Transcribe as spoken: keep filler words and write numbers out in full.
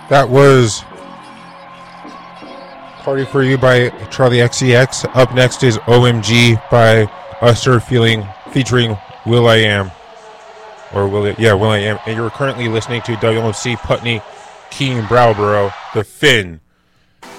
That was Party For You by Charlie X C X. Up next is O M G by Usher feeling, featuring Will I Am. Or Will it? Yeah, Will I Am. And you're currently listening to W M C Putney, Keene, Browborough, The Finn.